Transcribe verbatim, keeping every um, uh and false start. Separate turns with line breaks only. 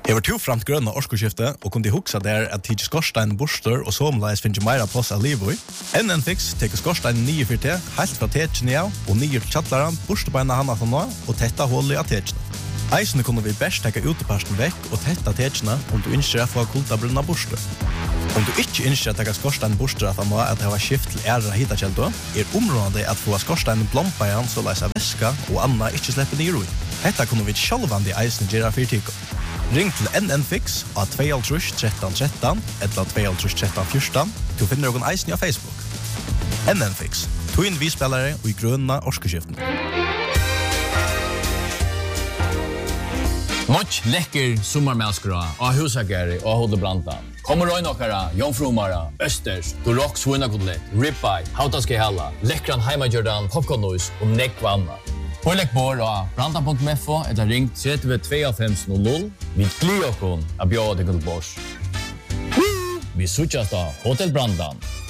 Jag var två framt gröna årsskifte och kunde huxa där att tidigt skorstein borster och somliges finns mera plats att leva i. N N Fix tar skorstein nio för te, helt från techen ja och nio chattlaren borster på en hand från nå och tätta hål i techen. Eisen kunde vi bäst ta uteparsten veck och tätta techen om du önskar att få kulta brunna borster. Om du inte önskar att ta skorstein borster att nå att det har skift till ära hitta källdo, är området att få skorstein blompa igen så läsa väska och Anna inte släpper ner ut. Detta kunde vi självande eisen göra för tiko. Ring till N N Fix av två tre tre tre tre eller två tre tre tre fjorton. Du finner någon eisen på Facebook. N N Fix. Två in vi spelare och i gröna årsskiften.
Much läcker sommarmälskra och husagari och Hodebranta. Kommer röjna åkara, jomfrumara, östers, durock, svinnakotlett, ribeye, hautaske hella, läckran heimajordan, popcornnois och nekvanna. Pålägg bor och branta punkt f o eller ring tre två fem noll noll. Vi glider okon att bjöda till Bors. Vi switchas då Hotell Brandan.